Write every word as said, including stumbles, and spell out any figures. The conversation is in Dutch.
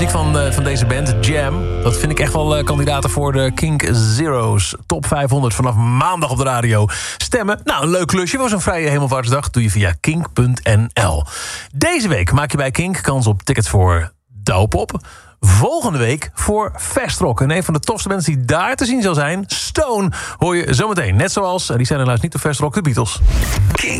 Van, uh, van deze band, Jam. Dat vind ik echt wel uh, kandidaten voor de Kink Zero's. Top vijfhonderd vanaf maandag op de radio. Stemmen, nou een leuk klusje. Was een vrije hemelvaartsdag. Doe je via kink punt n l. Deze week maak je bij Kink kans op tickets voor Douwpop. Volgende week voor Festrock. En een van de tofste mensen die daar te zien zal zijn, Stone, hoor je zometeen. Net zoals, die zijn helaas niet op Festrock, de Beatles. Kink.